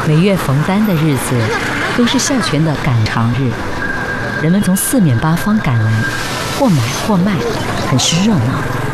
每月逢单的日子，都是孝全的赶场日，人们从四面八方赶来，或买或卖，很是热闹。